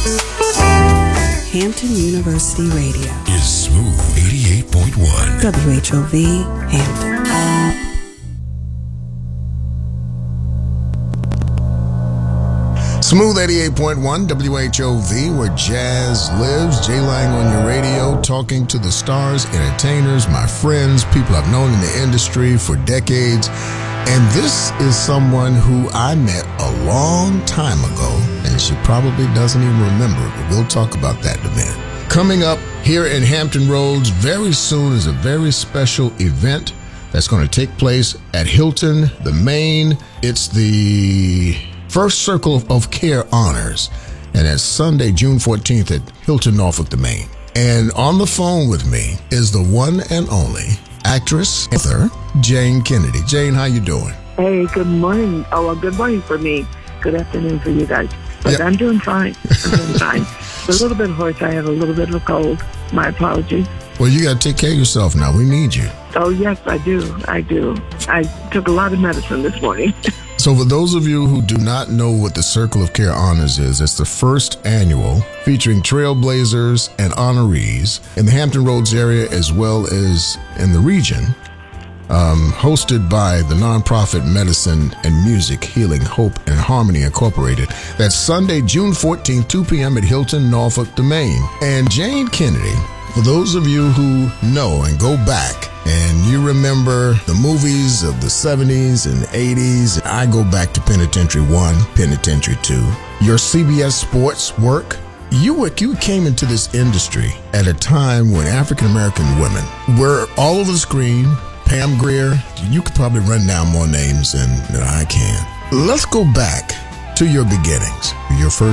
Hampton University Radio is Smooth 88.1. WHOV Hampton. Smooth 88.1 WHOV, where jazz lives. Jay Lang on your radio, talking to the stars, entertainers, my friends, people I've known in the industry for decades. And this is someone who I met a long time ago, and she probably doesn't even remember, but we'll talk about that in a minute. Coming up here in Hampton Roads very soon is a very special event that's going to take place at Hilton, the Main. It's the First Circle of Care Honors, and it's Sunday, June 14th at Hilton, Norfolk, the Main. And on the phone with me is the one and only actress, author, Jane Kennedy. Jane, how you doing? Hey, good morning. Oh, well, good morning for me. Good afternoon for you guys. But yep. I'm doing fine. A little bit hoarse. I have a little bit of a cold. My apologies. Well, you got to take care of yourself now. We need you. Oh, yes, I do. I took a lot of medicine this morning. So for those of you who do not know what the Circle of Care Honors is, it's the first annual featuring trailblazers and honorees in the Hampton Roads area as well as in the region, hosted by the nonprofit Medicine and Music Healing Hope and Harmony Incorporated. That's Sunday, June 14th, 2 p.m. at Hilton, Norfolk, the Main. And Jane Kennedy, for those of you who know and go back and you remember the movies of the 70s and 80s, I go back to Penitentiary 1, Penitentiary 2, your CBS Sports work, you came into this industry at a time when African-American women were all over the screen. Pam Grier, you could probably run down more names than I can. Let's go back to your beginnings, your first